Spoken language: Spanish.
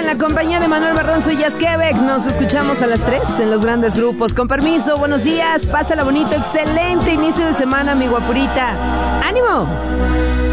la compañía de Manuel Barronzo y Jazz Quebec. Nos escuchamos a las 3 en los grandes grupos. Con permiso, buenos días, pásala bonito, excelente inicio de semana, mi guapurita. ¡Ánimo!